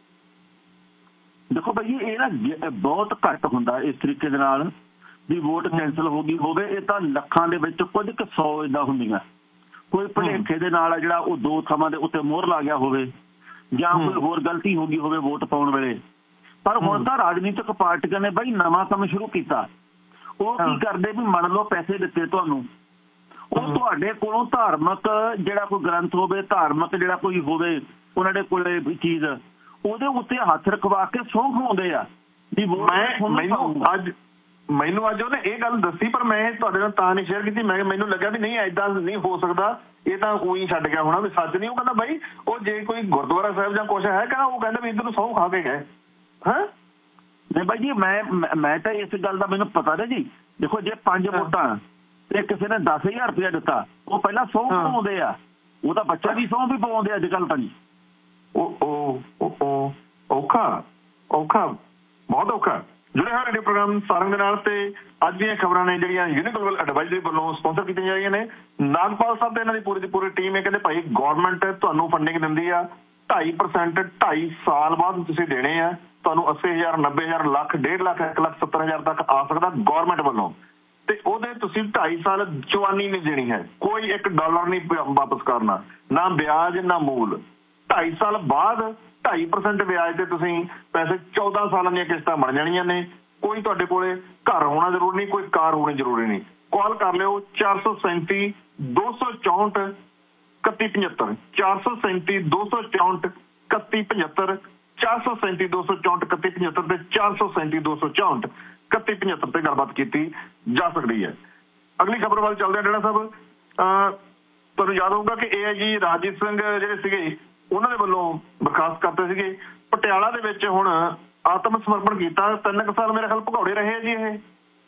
ਦੇਖੋ ਭਾਈ ਇਹ ਨਾ ਬਹੁਤ ਘੱਟ ਹੁੰਦਾ ਇਸ ਤਰੀਕੇ ਦੇ ਨਾਲ ਵੀ ਵੋਟ ਕੈਂਸਲ ਹੋ ਗਈ ਹੋਵੇ। ਇਹ ਤਾਂ ਲੱਖਾਂ ਦੇ ਵਿੱਚ ਕੁਝ ਕੁ ਸੌ ਏਦਾਂ ਹੁੰਦੀਆਂ। ਕੋਈ ਭੁਲੇਖੇ ਦੇ ਨਾਲ ਜਿਹੜਾ ਉਹ ਦੋ ਥਾਵਾਂ ਦੇ ਉੱਤੇ ਮੋਹਰ ਲਾ ਗਿਆ ਹੋਵੇ ਜਾਂ ਕੋਈ ਹੋਰ ਗਲਤੀ ਹੋ ਗਈ ਹੋਵੇ ਵੋਟ ਪਾਉਣ ਵੇਲੇ। ਪਰ ਹੁਣ ਤਾਂ ਰਾਜਨੀਤਿਕ ਪਾਰਟੀਆਂ ਨੇ ਬਾਈ ਨਵਾਂ ਕੰਮ ਸ਼ੁਰੂ ਕੀਤਾ। ਉਹ ਕੀ ਕਰਦੇ ਵੀ ਮੰਨ ਲਓ ਪੈਸੇ ਦਿੱਤੇ ਤੁਹਾਨੂੰ, ਉਹ ਤੁਹਾਡੇ ਕੋਲੋਂ ਧਾਰਮਿਕ ਜਿਹੜਾ ਕੋਈ ਗ੍ਰੰਥ ਹੋਵੇ, ਧਾਰਮਿਕ ਜਿਹੜਾ ਕੋਈ ਹੋਵੇ ਉਹਨਾਂ ਦੇ ਕੋਲੇ ਚੀਜ਼, ਉਹਦੇ ਉੱਤੇ ਹੱਥ ਰਖਵਾ ਕੇ ਸਹੁੰ ਖਵਾਉਂਦੇ ਆ ਵੀ ਮੈਂ ਮੈਨੂੰ ਅੱਜ ਮੈਨੂੰ ਅੱਜ ਉਹਨੇ ਇਹ ਗੱਲ ਦੱਸੀ, ਪਰ ਮੈਂ ਤੁਹਾਡੇ ਨਾਲ ਤਾਂ ਨਹੀਂ ਸ਼ੇਅਰ ਕੀਤੀ। ਮੈਂ ਮੈਨੂੰ ਲੱਗਿਆ ਵੀ ਨਹੀਂ ਏਦਾਂ ਨਹੀਂ ਹੋ ਸਕਦਾ, ਇਹ ਤਾਂ ਉਹੀ ਛੱਡ ਗਿਆ ਹੋਣਾ ਵੀ ਸੱਚ ਨਹੀਂ। ਉਹ ਕਹਿੰਦਾ ਬਾਈ ਉਹ ਜੇ ਕੋਈ ਗੁਰਦੁਆਰਾ ਸਾਹਿਬ ਜਾਂ ਕੁਛ ਹੈ ਕਹਿੰਦਾ, ਉਹ ਕਹਿੰਦਾ ਵੀ ਇੱਧਰ ਨੂੰ ਸਹੁੰ ਖਾ ਕੇ ਗਏ। ਹਾਂ ਨਹੀਂ ਬਾਈ ਜੀ, ਮੈਂ ਮੈਂ ਤਾਂ ਇਸ ਗੱਲ ਦਾ ਮੈਨੂੰ ਪਤਾ ਨਾ ਜੀ। ਦੇਖੋ ਜੇ ਪੰਜ ਵੋਟਾਂ ਤੇ ਕਿਸੇ ਨੇ ਦਸ ਹਜ਼ਾਰ ਰੁਪਇਆ ਦਿੱਤਾ, ਉਹ ਪਹਿਲਾਂ ਸਹੁੰ ਪਵਾਉਂਦੇ ਆ। ਉਹ ਤਾਂ ਬੱਚਾ ਦੀ ਸਹੁੰ ਵੀ ਪਵਾਉਂਦੇ ਅੱਜ ਕੱਲ੍ਹ ਤਾਂ ਜੀ। ਉਹ ਉਹ ਔਖਾ ਔਖਾ ਬਹੁਤ ਔਖਾ। ਜੁੜੇ ਹੋਏ ਰੇਡੀਓ ਪ੍ਰੋਗਰਾਮ ਸਾਰੰਗ ਦੇ ਨਾਲ, ਤੇ ਅੱਜ ਦੀਆਂ ਖਬਰਾਂ ਨੇ ਜਿਹੜੀਆਂ ਯੂਨੀਕ ਗਲੋਬਲ ਐਡਵਾਈਜ਼ਰੀ ਵੱਲੋਂ ਸਪਾਂਸਰ ਕੀਤੀਆਂ ਜਾ ਰਹੀਆਂ ਨੇ। ਨਾਗਪਾਲ ਸਾਹਿਬ ਤੇ ਇਹਨਾਂ ਦੀ ਪੂਰੀ ਦੀ ਪੂਰੀ ਟੀਮ ਇਹ ਕਹਿੰਦੇ ਭਾਈ ਗੌਰਮੈਂਟ ਤੁਹਾਨੂੰ ਫੰਡਿੰਗ ਦਿੰਦੀ ਆ ਢਾਈ ਪਰਸੈਂਟ ਢਾਈ ਸਾਲ ਬਾਅਦ ਤੁਸੀਂ ਦੇਣੇ ਆ ਤੁਹਾਨੂੰ। ਅੱਸੀ ਹਜ਼ਾਰ ਨੱਬੇ ਹਜ਼ਾਰ ਲੱਖ ਡੇਢ ਲੱਖ ਇੱਕ ਲੱਖ ਸੱਤਰ ਹਜ਼ਾਰ ਤੱਕ ਆ ਸਕਦਾ ਗੌਰਮੈਂਟ ਵੱਲੋਂ, ਤੇ ਉਹਦੇ ਤੁਸੀਂ ਢਾਈ ਸਾਲ ਚਵਾਨੀ ਨਹੀਂ ਦੇਣੀ ਹੈ, ਕੋਈ ਇੱਕ ਡਾਲਰ ਨਹੀਂ ਵਾਪਸ ਕਰਨਾ, ਨਾ ਵਿਆਜ ਨਾ ਮੂਲ। ਢਾਈ ਸਾਲ ਬਾਅਦ ਢਾਈ ਪਰਸੈਂਟ ਵਿਆਜ ਤੇ ਤੁਸੀਂ ਪੈਸੇ ਚੌਦਾਂ ਸਾਲਾਂ ਦੀਆਂ ਕਿਸ਼ਤਾਂ ਬਣ ਜਾਣੀਆਂ ਨੇ। ਕੋਈ ਤੁਹਾਡੇ ਕੋਲੇ ਘਰ ਹੋਣਾ ਜ਼ਰੂਰੀ ਨਹੀਂ, ਕੋਈ ਕਾਰ ਹੋਣੀ ਜ਼ਰੂਰੀ ਨਹੀਂ। ਕਾਲ ਕਰ ਲਿਓ ਚਾਰ ਸੌ ਸੈਂਤੀ ਦੋ ਸੌ ਚੌਂਹਠ ਇਕੱਤੀ ਪਝੱਤਰ ਚਾਰ ਸੌ ਸੈਂਤੀ ਦੋ ਸੌ ਚੌਂਹਠ ਇਕੱਤੀ ਪਝੱਤਰ ਚਾਰ ਸੌ ਸੈਂਤੀ ਦੋ ਸੌ ਚੌਂਹਠ ਇਕੱਤੀ ਪਝੱਤਰ ਤੇ ਚਾਰ ਸੌ ਸੈਂਤੀ ਦੋ ਸੌ ਚੌਂਹਠ ਇਕੱਤੀ ਪਝੱਤਰ ਤੇ ਗੱਲਬਾਤ ਕੀਤੀ ਜਾ ਸਕਦੀ ਹੈ। ਅਗਲੀ ਖਬਰ ਵੱਲ ਚੱਲਦੇ ਹਾਂ। ਡੇਰਾ ਸਾਹਿਬ ਤੁਹਾਨੂੰ ਯਾਦ ਹੋਊਗਾ ਕਿ ਏ ਆਈ ਜੀ ਰਾਜੀਤ ਸਿੰਘ ਜਿਹੜੇ ਸੀਗੇ ਉਹਨਾਂ ਦੇ ਵੱਲੋਂ ਬਰਖਾਸਤ ਕਰਤੇ ਸੀਗੇ। ਪਟਿਆਲਾ ਦੇ ਵਿੱਚ ਹੁਣ ਆਤਮ ਸਮਰਪਣ ਕੀਤਾ। ਤਿੰਨ ਕੁ ਸਾਲ ਮੇਰੇ ਖਿਆਲ ਭਗੌੜੇ ਰਹੇ ਜੀ ਇਹ।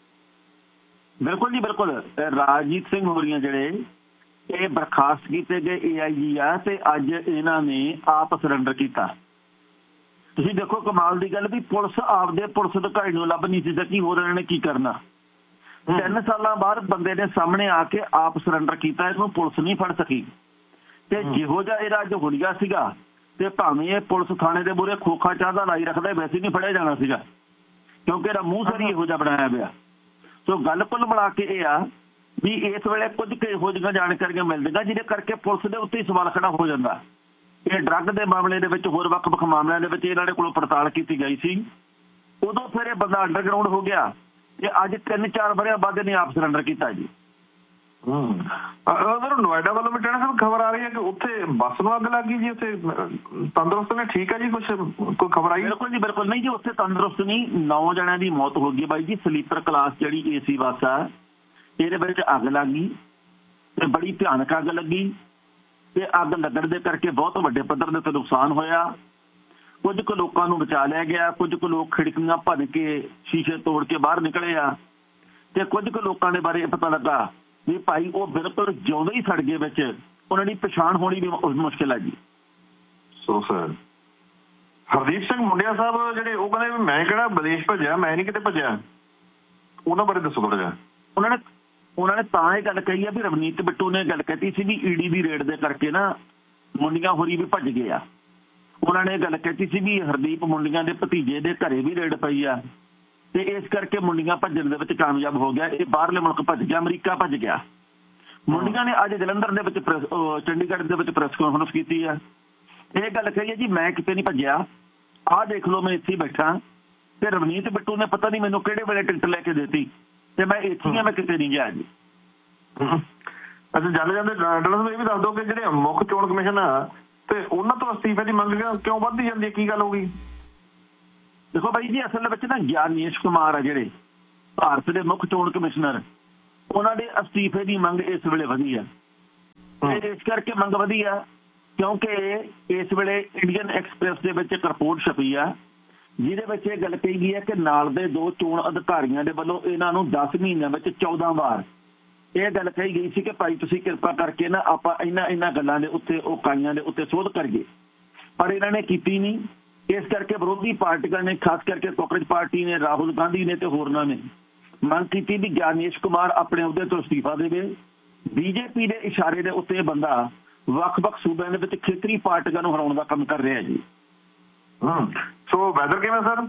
ਬਿਲਕੁਲ ਜੀ ਬਿਲਕੁਲ। ਰਾਜੀਤ ਸਿੰਘ ਹੋਰੀਆਂ ਜਿਹੜੇ ਇਹ ਬਰਖਾਸਤ ਕੀਤੇ ਗਏ ਏ ਆਈ ਜੀ ਆ, ਤੇ ਅੱਜ ਇਹਨਾਂ ਨੇ ਆਪ ਸਰੈਂਡਰ ਕੀਤਾ। ਤੁਸੀਂ ਦੇਖੋ ਕਮਾਲ ਦੀ ਗੱਲ ਵੀ ਪੁਲਿਸ ਆਪਦੇ ਪੁਲਿਸ ਅਧਿਕਾਰੀ ਨੂੰ ਲੱਭ ਨਹੀਂ ਸੀ ਸਕੀ, ਹੋਰ ਇਹਨਾਂ ਨੇ ਕੀ ਕਰਨਾ। ਤਿੰਨ ਸਾਲਾਂ ਬਾਅਦ ਬੰਦੇ ਨੇ ਸਾਹਮਣੇ ਆ ਕੇ ਆਪ ਸਰੈਂਡਰ ਕੀਤਾ, ਇਹਨੂੰ ਪੁਲਿਸ ਨਹੀਂ ਫੜ ਸਕੀ। ਤੇ ਜਿਹੋ ਜਿਹਾ ਇਹਦਾ ਅੱਜ ਹੁਲੀਆ ਸੀਗਾ, ਤੇ ਭਾਵੇਂ ਇਹ ਪੁਲਿਸ ਥਾਣੇ ਦੇ ਮੂਹਰੇ ਖੋਖਾ ਚਾਹ ਦਾ ਲਾਈ ਰੱਖਦਾ, ਵੈਸੇ ਨਹੀਂ ਫੜਿਆ ਜਾਣਾ ਸੀਗਾ, ਕਿਉਂਕਿ ਇਹਦਾ ਮੂੰਹ ਸਾਰੀ ਇਹੋ ਜਿਹਾ ਬਣਾਇਆ ਪਿਆ। ਸੋ ਗੱਲ ਕੁੱਲ ਮਿਲਾ ਕੇ ਇਹ ਆ ਵੀ ਇਸ ਵੇਲੇ ਕੁਝ ਕੁ ਇਹੋ ਜਿਹੀਆਂ ਜਾਣਕਾਰੀਆਂ ਮਿਲਦੀਆਂ ਜਿਹਦੇ ਕਰਕੇ ਪੁਲਿਸ ਦੇ ਉੱਤੇ ਹੀ ਸਵਾਲ ਖੜਾ ਹੋ ਜਾਂਦਾ। ਇਹ ਡਰੱਗ ਦੇ ਮਾਮਲੇ ਦੇ ਵਿੱਚ, ਹੋਰ ਵੱਖ ਵੱਖ ਮਾਮਲਿਆਂ ਦੇ ਵਿੱਚ ਇਹਨਾਂ ਦੇ ਕੋਲੋਂ ਪੜਤਾਲ ਕੀਤੀ ਗਈ ਸੀ। ਉਦੋਂ ਫਿਰ ਇਹ ਬੰਦਾ ਅੰਡਰਗਰਾਊਂਡ ਹੋ ਗਿਆ, ਤੇ ਅੱਜ ਤਿੰਨ ਚਾਰ ਵਰ੍ਹਿਆਂ ਬਾਅਦ ਇਹਨੇ ਆਪ ਸਰੈਂਡਰ ਕੀਤਾ ਜੀ। ਹਮ ਨੋਇਡਾ ਵੱਲੋਂ ਵੀ ਟੈਣਾ ਸਾਹਿਬ ਖਬਰ ਆ ਰਹੀ ਹੈ ਕਿ ਉੱਥੇ ਬੱਸ ਨੂੰ ਅੱਗ ਲੱਗ ਗਈ ਜੀ। ਉੱਥੇ ਤੰਦਰੁਸਤ ਨੇ, ਠੀਕ ਹੈ ਜੀ, ਕੁਛ ਕੋਈ ਖਬਰ ਆਈ? ਬਿਲਕੁਲ ਜੀ ਬਿਲਕੁਲ। ਨਹੀਂ ਜੀ, ਉੱਥੇ ਤੰਦਰੁਸਤ ਨਹੀਂ, ਨੌ ਜਣਿਆਂ ਦੀ ਮੌਤ ਹੋ ਗਈ ਬਾਈ ਜੀ। ਸਲੀਪਰ ਕਲਾਸ ਜਿਹੜੀ ਏ ਸੀ ਬੱਸ ਆ, ਇਹਦੇ ਵਿੱਚ ਅੱਗ ਲੱਗ ਗਈ ਤੇ ਬੜੀ ਭਿਆਨਕ ਅੱਗ ਲੱਗੀ, ਤੇ ਅੱਗ ਲੱਗਣ ਦੇ ਕਰਕੇ ਬਹੁਤ ਵੱਡੇ ਪੱਧਰ ਦੇ ਉੱਤੇ ਨੁਕਸਾਨ ਹੋਇਆ। ਕੁਝ ਕੁ ਲੋਕਾਂ ਨੂੰ ਬਚਾ ਲਿਆ ਗਿਆ, ਕੁਝ ਕੁ ਲੋਕ ਖਿੜਕੀਆਂ ਭੰਨ ਕੇ ਸ਼ੀਸ਼ੇ ਤੋੜ ਕੇ ਬਾਹਰ ਨਿਕਲੇ ਆ, ਤੇ ਕੁਝ ਕੁ ਲੋਕਾਂ ਦੇ ਬਾਰੇ ਪਤਾ ਲੱਗਾ ਵੀ ਭਾਈ ਉਹ ਬਿਲਕੁਲ ਜਿਉਂਦੇ ਹੀ ਸੜ ਗਏ ਵਿੱਚ, ਉਹਨਾਂ ਦੀ ਪਛਾਣ ਹੋਣੀ ਵੀ ਮੁਸ਼ਕਿਲ ਹੈ ਜੀ। ਸੋ ਸਰ ਹਰਦੀਪ ਸਿੰਘ ਮੁੰਡਿਆ ਸਾਹਿਬ ਜਿਹੜੇ ਉਹ ਕਹਿੰਦੇ ਵੀ ਮੈਂ ਕਿਹੜਾ ਵਿਦੇਸ਼ ਭੱਜਿਆ, ਮੈਂ ਨਹੀਂ ਕਿਤੇ ਭੱਜਿਆ, ਉਹਨਾਂ ਬਾਰੇ ਦੱਸੋ ਥੋੜਾ ਜਿਹਾ। ਉਹਨਾਂ ਨੇ ਉਹਨਾਂ ਨੇ ਤਾਂ ਇਹ ਗੱਲ ਕਹੀ ਆ ਵੀ ਰਵਨੀਤ ਬਿੱਟੂ ਨੇ ਗੱਲ ਕਹੀ ਸੀ ਵੀ ਈਡੀ ਦੀ ਰੇਡ ਦੇ ਕਰਕੇ ਨਾ ਮੁੰਡੀਆਂ ਹੋਰੀ ਵੀ ਭੱਜ ਗਏ ਆ। ਉਹਨਾਂ ਨੇ ਇਹ ਗੱਲ ਕਹੀ ਸੀ ਵੀ ਹਰਦੀਪ ਮੁੰਡੀਆਂ ਦੇ ਭਤੀਜੇ ਦੇ ਘਰੇ ਵੀ ਰੇਡ ਪਈ ਆ, ਤੇ ਇਸ ਕਰਕੇ ਮੁੰਡੀਆਂ ਭੱਜਣ ਦੇ ਵਿੱਚ ਕਾਮਯਾਬ ਹੋ ਗਿਆ। ਇਹ ਬਾਹਰਲੇ ਮੁਲਕ ਭੱਜ ਗਿਆ, ਅਮਰੀਕਾ ਭੱਜ ਗਿਆ। ਮੁੰਡੀਆਂ ਨੇ ਅੱਜ ਜਲੰਧਰ ਦੇ ਵਿੱਚ ਚੰਡੀਗੜ੍ਹ ਦੇ ਵਿੱਚ ਪ੍ਰੈਸ ਕਾਨਫਰੰਸ ਕੀਤੀ ਆ। ਇਹ ਗੱਲ ਕਹੀ ਹੈ ਜੀ ਮੈਂ ਕਿਤੇ ਨਹੀਂ ਭੱਜਿਆ, ਆਹ ਦੇਖ ਲਓ ਮੈਂ ਇੱਥੇ ਹੀ ਬੈਠਾ, ਤੇ ਰਵਨੀਤ ਬਿੱਟੂ ਨੇ ਪਤਾ ਨਹੀਂ ਮੈਨੂੰ ਕਿਹੜੇ ਵੇਲੇ ਟਿਕਟ ਲੈ ਕੇ ਦਿੱਤੀ, ਤੇ ਮੈਂ ਇੱਥੇ ਹੀ ਮੈਂ ਕਿਤੇ ਨਹੀਂ ਗਿਆ ਜੀ। ਅੱਛਾ, ਜਾਂਦੇ ਜਾਂਦੇ ਡਾਕਟਰ ਸਾਹਿਬ ਇਹ ਵੀ ਦੱਸ ਦਿਓ ਕਿ ਜਿਹੜੇ ਮੁੱਖ ਚੋਣ ਕਮਿਸ਼ਨ ਆ ਤੇ ਉਹਨਾਂ ਤੋਂ ਅਸਤੀਫੇ ਦੀ ਮੰਗ ਕਿਉਂ ਵੱਧਦੀ ਜਾਂਦੀ ਹੈ, ਕੀ ਗੱਲ ਹੋ ਗਈ? ਦੇਖੋ ਬਾਈ ਜੀ, ਅਸਲ ਵਿੱਚ ਨਾ ਗਿਆਨੇਸ਼ ਕੁਮਾਰ ਆ ਜਿਹੜੇ, ਭਾਰਤ ਦੇ ਮੁੱਖ ਚੋਣ ਕਮਿਸ਼ਨਰ ਉਹਨਾਂ ਦੇ ਅਸਤੀਫੇ ਦੀ ਮੰਗ ਇਸ ਵੇਲੇ ਵਧੀ ਆ। ਤੇ ਇਸ ਕਰਕੇ ਮੰਗ ਵਧੀ ਆ ਕਿਉਂਕਿ ਇਸ ਵੇਲੇ ਇੰਡੀਅਨ ਐਕਸਪ੍ਰੈਸ ਦੇ ਵਿੱਚ ਇੱਕ ਰਿਪੋਰਟ ਛਪੀ ਆ ਜਿਹਦੇ ਵਿੱਚ ਇਹ ਗੱਲ ਕਹੀ ਗਈ ਹੈ ਕਿ ਨਾਲ ਦੇ ਦੋ ਚੋਣ ਅਧਿਕਾਰੀਆਂ ਦੇ ਵੱਲੋਂ ਇਹਨਾਂ ਨੂੰ ਦਸ ਮਹੀਨਿਆਂ ਵਿੱਚ ਚੌਦਾਂ ਵਾਰ ਇਹ ਗੱਲ ਕਹੀ ਗਈ ਸੀ ਕਿ ਭਾਈ ਤੁਸੀਂ ਕਿਰਪਾ ਕਰਕੇ ਨਾ ਆਪਾਂ ਇਹਨਾਂ ਇਹਨਾਂ ਗੱਲਾਂ ਦੇ ਉੱਤੇ ਉਹ ਕਾਈਆਂ ਦੇ ਉੱਤੇ ਸੋਧ ਕਰੀਏ, ਪਰ ਇਹਨਾਂ ਨੇ ਕੀਤੀ ਨਹੀਂ। ਇਸ ਕਰਕੇ ਵਿਰੋਧੀ ਪਾਰਟੀਆਂ ਨੇ, ਖਾਸ ਕਰਕੇ ਕਾਂਗਰਸ ਪਾਰਟੀ ਨੇ, ਰਾਹੁਲ ਗਾਂਧੀ ਨੇ ਤੇ ਹੋਰਨਾਂ ਨੇ ਮੰਗ ਕੀਤੀ ਵੀ ਗਿਆਨੇਸ਼ ਕੁਮਾਰ ਆਪਣੇ ਅਹੁਦੇ ਤੋਂ ਅਸਤੀਫਾ ਦੇਵੇ। ਬੀਜੇਪੀ ਦੇ ਇਸ਼ਾਰੇ ਦੇ ਉੱਤੇ ਇਹ ਬੰਦਾ ਵੱਖ-ਵੱਖ ਸੂਬਿਆਂ ਦੇ ਵਿੱਚ ਖੇਤਰੀ ਪਾਰਟੀਆਂ ਨੂੰ ਹਰਾਉਣ ਦਾ ਕੰਮ ਕਰ ਰਿਹਾ ਜੀ। ਹਮ ਸੋ ਵੈਦਰ ਕਿਵੇਂ ਸਰ?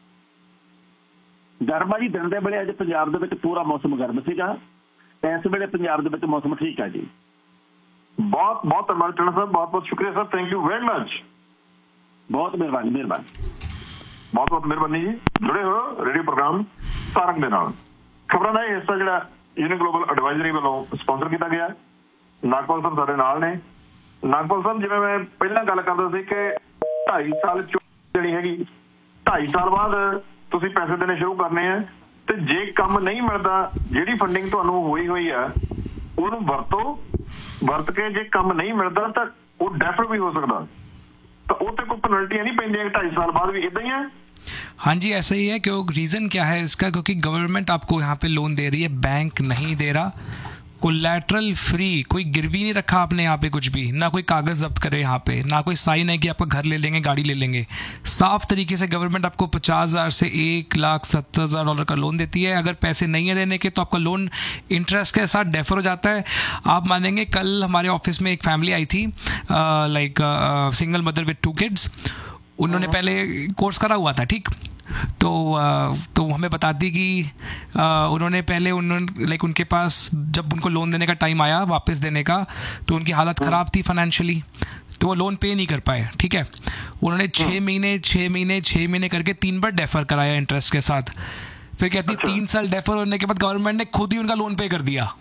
ਗਰਮਾ ਜੀ ਦਿਨ ਦੇ ਵੇਲੇ ਅੱਜ ਪੰਜਾਬ ਦੇ ਵਿੱਚ ਪੂਰਾ ਮੌਸਮ ਗਰਮ ਸੀਗਾ, ਇਸ ਵੇਲੇ ਪੰਜਾਬ ਦੇ ਵਿੱਚ ਮੌਸਮ ਠੀਕ ਹੈ ਜੀ। ਬਹੁਤ ਬਹੁਤ ਧੰਨਵਾਦ ਟਣਾ ਸਾਹਿਬ, ਬਹੁਤ ਬਹੁਤ ਸ਼ੁਕਰੀਆ sir, thank you very much. ਬਹੁਤ ਮਿਹਰਬਾਨੀ ਮਿਹਰਬਾਨੀ ਬਹੁਤ ਬਹੁਤ ਮਿਹਰਬਾਨੀ ਜੀ। ਜੁੜੇ ਹੋ ਰੇਡੀਓ ਪ੍ਰੋਗਰਾਮ ਸਾਰਕ ਦੇ ਨਾਲ। ਖਬਰਾਂ ਦਾ ਇਹ ਹਿੱਸਾ ਜਿਹੜਾ ਯੂਨੀ ਗਲੋਬਲ ਐਡਵਾਈਜ਼ਰੀ ਵੱਲੋਂ ਸਪਾਂਸਰ ਕੀਤਾ ਗਿਆ। ਨਾਗਪਾਲ ਸਾਹਿਬ ਸਾਡੇ ਨਾਲ ਨੇ। ਨਾਗਪਾਲ ਸਾਹਿਬ, ਜਿਵੇਂ ਮੈਂ ਪਹਿਲਾਂ ਗੱਲ ਕਰਦਾ ਸੀ ਕਿ ਢਾਈ ਸਾਲ ਜਿਹੜੀ ਹੈਗੀ ਢਾਈ ਸਾਲ ਬਾਅਦ ਤੁਸੀਂ ਪੈਸੇ ਦੇਣੇ ਸ਼ੁਰੂ ਕਰਨੇ ਆ, ਤੇ ਜੇ ਕੰਮ ਨਹੀਂ ਮਿਲਦਾ, ਜਿਹੜੀ ਫੰਡਿੰਗ ਤੁਹਾਨੂੰ ਹੋਈ ਹੋਈ ਆ ਉਹਨੂੰ ਵਰਤੋ, ਵਰਤ ਕੇ ਜੇ ਕੰਮ ਨਹੀਂ ਮਿਲਦਾ ਤਾਂ ਉਹ ਡੈਫਰ ਵੀ ਹੋ ਸਕਦਾ, तो उससे कोई पेनल्टियां नहीं पेंदी ढाई साल बाद भी इदा ही है? हाँ जी ऐसा ही है। क्यों रीज़न क्या है इसका? क्योंकि गवर्नमेंट आपको यहाँ पे लोन दे रही है, बैंक नहीं दे रहा, कोलैटरल फ्री, कोई गिरवी नहीं रखा आपने यहाँ पे कुछ भी, ना कोई कागज़ जब्त करे यहाँ पे, ना कोई साइन है कि आपका घर ले लेंगे, गाड़ी ले लेंगे। साफ तरीके से गवर्नमेंट आपको पचास हज़ार से एक लाख सत्तर हज़ार डॉलर का लोन देती है। अगर पैसे नहीं है देने के तो आपका लोन इंटरेस्ट के साथ डेफर हो जाता है। आप मानेंगे कल हमारे ऑफिस में एक फैमिली आई थी, like single mother with two kids. उन्होंने पहले कोर्स करा हुआ था, ठीक, तो तो हमें बताती कि उन्होंने पहले उन्होंने लाइक उनके पास जब उनको लोन देने का टाइम आया वापस देने का, तो उनकी हालत ख़राब थी फाइनेंशियली, तो वो लोन पे नहीं कर पाए। ठीक है, उन्होंने छः महीने छः महीने छः महीने करके तीन बार डेफर कराया इंटरेस्ट के साथ। फिर कहती है तीन साल डेफर होने के बाद गवर्नमेंट ने खुद ही उनका लोन पे कर दिया।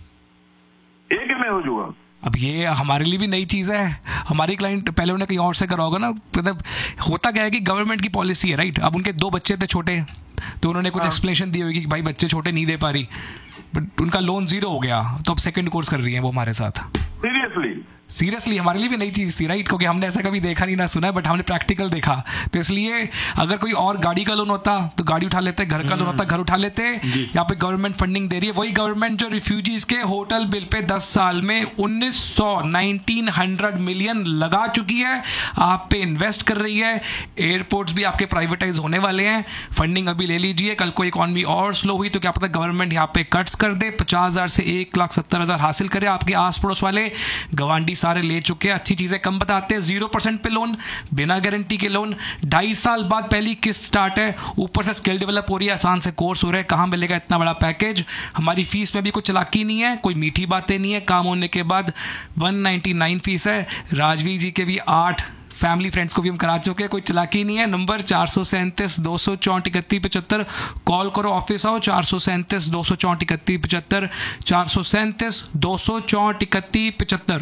एक में हो जाएगा। अब ये हमारे लिए भी नई चीज़ है। हमारी क्लाइंट पहले उन्हें कहीं और से करा होगा ना, मतलब होता क्या है कि गवर्नमेंट की पॉलिसी है, राइट। अब उनके दो बच्चे थे छोटे, तो उन्होंने कुछ एक्सप्लेनेशन दी होगी कि भाई बच्चे छोटे नहीं दे पा रही, बट उनका लोन जीरो हो गया, तो अब सेकंड कोर्स कर रही है वो हमारे साथ। सीरियसली सीरियसली हमारे लिए भी नई चीज़ थी, राइट, क्योंकि हमने ऐसा कभी देखा नहीं ना सुना है, बट हमने प्रैक्टिकल देखा। तो इसलिए अगर कोई और गाड़ी का लोन होता तो गाड़ी उठा लेते, घर का लोन होता घर उठा लेते। यहाँ पे गवर्नमेंट फंडिंग दे रही है, वही गवर्नमेंट जो रिफ्यूजीज के होटल बिल पे दस साल में उन्नीस सौ नाइनटीन हंड्रेड मिलियन लगा चुकी है, आप पे इन्वेस्ट कर रही है। एयरपोर्ट्स भी आपके प्राइवेटाइज होने वाले हैं, फंडिंग अभी ले लीजिए। कल को इकॉनमी और स्लो हुई तो क्या पता गवर्नमेंट यहाँ पे कट्स कर दे, पचास हजार से एक लाख सत्तर हजार हासिल करे। आपके आस पड़ोस वाले गवांडी सारे ले चुके हैं, अच्छी चीजें कम बताते हैं। जीरो परसेंट पे लोन, बिना गारंटी के लोन, ढाई साल बाद पहली किस्त स्टार्ट है, ऊपर से स्किल डेवलप हो रही है, आसान से कोर्स हो रहे हैं। कहाँ मिलेगा इतना बड़ा पैकेज? हमारी फीस में भी कुछ चलाकी नहीं है, कोई मीठी बातें नहीं है। काम होने के बाद वन नाइन्टी नाइन फीस है। राजवीर जी के भी आठ फैमिली फ्रेंड्स को भी हम करा चुके हैं, कोई चलाकी नहीं है। नंबर चार सौ सैंतीस दो सौ चौंठ इकतीस पचहत्तर, कॉल करो, ऑफिस आओ। चार सौ सैंतीस दो सौ चौंठ इकतीस पचहत्तर, चार सौ सैंतीस दो सौ चौंठ इकतीस पचहत्तर,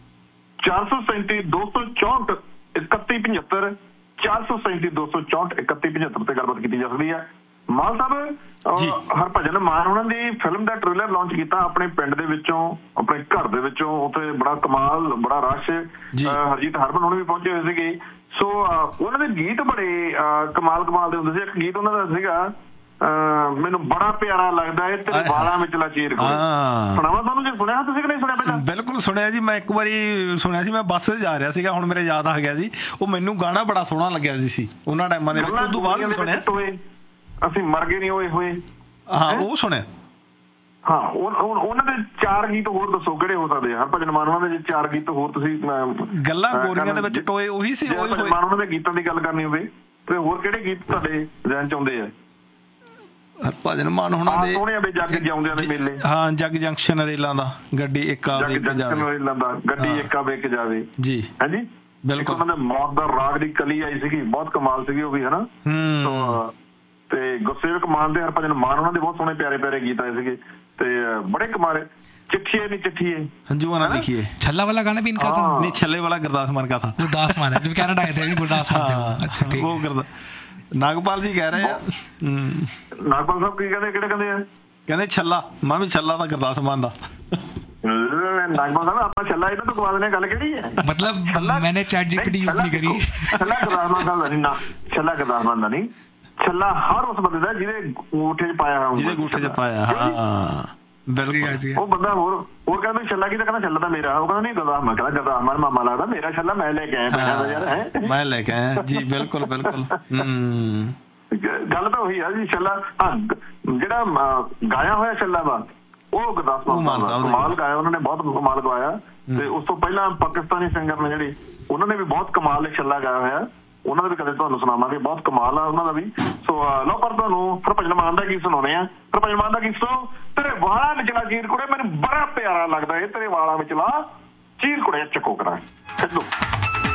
चार सौ सैंतीस दो सौ चौंठ इकतीस पचहत्तर, चार सौ सैंतीस दो सौ चौंठ इकतीस पचहत्तर ਤੇ ਗੱਲਬਾਤ ਕੀਤੀ ਜਾ ਸਕਦੀ ਹੈ। ਮਾਨ ਸਾਹਿਬ, ਹਰਭਜਨ ਮਾਨ ਉਹਨਾਂ ਦੀ ਫਿਲਮ ਦਾ ਟ੍ਰੇਲਰ ਲਾਂਚ ਕੀਤਾ ਆਪਣੇ ਪਿੰਡ ਦੇ ਵਿੱਚੋਂ, ਆਪਣੇ ਘਰ ਦੇ ਵਿੱਚੋਂ। ਉੱਥੇ ਬੜਾ ਕਮਾਲ, ਬੜਾ ਰਸ਼, ਹਰਜੀਤ ਹਰਮਨ ਉਹਨੇ ਵੀ ਪਹੁੰਚੇ ਹੋਏ ਸੀਗੇ। ਸੋ ਉਹਨਾਂ ਦੇ ਗੀਤ ਬੜੇ ਕਮਾਲ ਕਮਾਲ ਦੇ ਹੁੰਦੇ ਸੀ। ਇੱਕ ਗੀਤ ਉਹਨਾਂ ਦਾ ਸੀਗਾ, ਮੈਨੂੰ ਬੜਾ ਪਿਆਰਾ ਲੱਗਦਾ ਹੈ ਤੇਰੇ ਵਾਲਾਂ ਵਿਚਲਾ ਚੀਰ ਕੋਈ। ਸੁਣਾਵਾ ਤੁਹਾਨੂੰ, ਜੇ ਸੁਣਿਆ ਤੁਸੀਂ ਕਿ ਨਹੀਂ ਸੁਣਿਆ ਪਹਿਲਾਂ? ਬਿਲਕੁਲ ਸੁਣਿਆ ਜੀ, ਮੈਂ ਇੱਕ ਵਾਰੀ ਸੁਣਿਆ ਸੀ, ਮੈਂ ਬੱਸ 'ਚ ਜਾ ਰਿਹਾ ਸੀਗਾ, ਹੁਣ ਮੇਰੇ ਯਾਦ ਆ ਗਿਆ ਜੀ। ਉਹ ਮੈਨੂੰ ਗਾਣਾ ਬੜਾ ਸੋਹਣਾ ਲੱਗਿਆ ਸੀ ਉਹਨਾਂ ਟਾਈਮਾਂ ਦੇ ਵਿੱਚ। ਉਸ ਤੋਂ ਬਾਅਦ ਵੀ ਸੁਣਿਆ, ਅਸੀਂ ਮਰ ਗਏ ਨਹੀਂ ਹੋਏ ਹੋਏ। ਹਾਂ, ਉਹ ਸੁਣਿਆ। ਹਾਂ, ਉਹਨਾਂ ਦੇ ਚਾਰ ਗੀਤ ਹੋਰ ਦੱਸੋ ਕਿਹੜੇ ਹੋ ਸਕਦੇ ਆ? ਹਰਭਜਨ ਮਾਨ ਉਹਨਾਂ ਦੇ ਚਾਰ ਗੀਤ ਹੋਰ ਤੁਸੀਂ, ਗੱਲਾਂ ਗੋਰੀਆਂ ਦੇ ਵਿੱਚ ਟੋਏ, ਉਹੀ ਸੀ। ਹਰਭਜਨ ਮਾਨ ਉਹਨਾਂ ਦੇ ਗੀਤਾਂ ਦੀ ਗੱਲ ਕਰਨੀ ਹੋਵੇ ਤੇ ਹੋਰ ਕਿਹੜੇ ਗੀਤ ਤੁਹਾਡੇ ਜ਼ਿਹਨ ਚ ਆਉਂਦੇ ਆ? ਹਰਭਜਨ ਮਾਨ ਹੁਣਾਂ ਦੇ ਸੋਹਣਿਆਂ ਦੇ ਜੱਗ ਜਿਉਂਦਿਆਂ ਦੇ ਮੇਲੇ। ਹਾਂ, ਜੱਗ ਜੰਕਸ਼ਨ ਰੇਲਾਂ ਦਾ, ਗੱਡੀ ਇੱਕ ਆਵੇ ਇੱਕ ਜਾਵੇ, ਰੇਲਾਂ ਦਾ ਗੱਡੀ ਇੱਕ ਆਵੇ ਇੱਕ ਜਾਵੇ ਜੀ। ਹਾਂਜੀ, ਬਿਲਕੁਲ। ਉਹਨਾਂ ਦੇ ਮੌਤ ਦਾ ਰਾਗ ਦੀ ਕਲੀ ਆਈ ਸੀਗੀ, ਬਹੁਤ ਕਮਾਲ ਸੀਗੀ ਉਹ ਵੀ, ਹਨਾ। ਤੇ ਗੁਰਸੇਵਕ ਮਾਨ ਦੇ, ਹਰਭਜਨ ਮਾਨ ਉਹਨਾਂ ਦੇ ਬਹੁਤ ਸੋਹਣੇ ਪਿਆਰੇ ਪਿਆਰੇ ਗੀਤ ਆਏ ਸੀਗੇ ਤੇ ਬੜੇ ਕਮਾਲ। चिट्ठिए नहीं चिट्ठिए हंजुआ ना लिखिए, छल्ला वाला गाना भी इनका था। नहीं, छल्ले वाला गुरदास मान का था। गुरदास मान है, जब कनाडा आए थे गुरदास मान थे। अच्छा, ठीक, वो गुरदास। ਨਾਗਪਾਲ ਜੀ ਕਹਿ ਰਹੇ ਆ ਹਮ, ਨਾਗਪਾਲ ਸਾਹਿਬ ਕੀ ਕਹਿੰਦੇ, ਕਿਹੜੇ ਕਹਿੰਦੇ ਆ? ਕਹਿੰਦੇ ਛੱਲਾ। ਮੈਂ ਵੀ ਛੱਲਾ ਤਾਂ ਗੁਰਦਾਸ ਮਾਨ ਦਾ। ਨਾਗਪਾਲ ਸਾਹਿਬ ਆਪਾਂ ਛੱਲਾ ਇਹਨਾਂ ਤੋਂ ਗਵਾ ਦਿੰਦੇ, ਗੱਲ ਕਿਹੜੀ ਹੈ? मतलब मैंने चैट जीपीटी यूज नहीं करी। ਛੱਲਾ ਗੁਰਦਾਸ ਮਾਨ ਦਾ ਨਹੀਂ ਨਾ, ਛੱਲਾ ਗੁਰਦਾਸ ਮਾਨ ਦਾ ਨਹੀਂ, ਛੱਲਾ ਹਰ ਉਸ ਬੰਦੇ ਦਾ ਜਿਹਦੇ ਅੰਗੂਠੇ 'ਚ ਪਾਇਆ ਹੋਇਆ, ਜਿਹਦੇ ਅੰਗੂਠੇ 'ਚ ਪਾਇਆ। ਹਾਂ ਬਿਲਕੁਲ। ਉਹ ਬੰਦਾ ਹੋਰ ਹੋਰ ਕਹਿੰਦਾ ਛੱਲਾ ਕੀ, ਤਾਂ ਕਹਿੰਦਾ ਛੱਲਾ ਤਾਂ ਮੇਰਾ। ਉਹ ਕਹਿੰਦਾ ਨਹੀਂ ਗੁਰਦਾਸ ਮਾਨ, ਕਹਿੰਦਾ ਗੁਰਦਾਸ ਮਾਨ ਮਾਮਾ ਲੱਗਦਾ, ਮੇਰਾ ਛੱਲਾ ਮੈਂ ਲੈ ਕੇ ਆਇਆ ਪੈਸਿਆਂ ਦਾ ਯਾਰ। ਹੈ ਮੈਂ ਲੈ ਕੇ ਆਇਆ ਜੀ, ਬਿਲਕੁਲ ਬਿਲਕੁਲ। ਹਮ ਗੱਲ ਤਾਂ ਉਹੀ ਆ ਜੀ। ਛੱਲਾ ਜਿਹੜਾ ਗਾਇਆ ਹੋਇਆ ਛੱਲਾ ਵਾ ਉਹ ਗੁਰਦਾਸ ਮਾਨ ਸਾਹਿਬ ਕਮਾਲ ਗਾਇਆ, ਉਹਨਾਂ ਨੇ ਬਹੁਤ ਕਮਾਲ ਗਾਇਆ। ਤੇ ਉਸ ਤੋਂ ਪਹਿਲਾਂ ਪਾਕਿਸਤਾਨੀ ਸਿੰਗਰ ਨੇ ਜਿਹੜੇ, ਉਹਨਾਂ ਨੇ ਵੀ ਬਹੁਤ ਕਮਾਲ ਛੱਲਾ ਗਾਇਆ ਹੋਇਆ, ਉਹਨਾਂ ਦਾ ਵੀ ਕਦੇ ਤੁਹਾਨੂੰ ਸੁਣਾਵਾਂਗੇ, ਬਹੁਤ ਕਮਾਲ ਆ ਉਹਨਾਂ ਦਾ ਵੀ। ਸੋ ਲਓ ਪਰ ਤੁਹਾਨੂੰ ਹਰਭਜਨ ਮਾਨ ਦਾ ਗੀਤ ਸੁਣਾਉਣੇ ਆ। ਹਰਭਜਨ ਮਾਨ ਦਾ ਗੀਤ ਸੁਣੋ, ਤੇਰੇ ਵਾਲਾਂ ਵਿਚਲਾ ਚੀਰ ਕੁੜੇ, ਮੈਨੂੰ ਬੜਾ ਪਿਆਰਾ ਲੱਗਦਾ ਇਹ, ਤੇਰੇ ਵਾਲਾਂ ਵਿਚਲਾ ਚੀਰ ਕੁੜੇ ਚੱਕੋ ਕਰਾਂ। ਛੱਡੋ।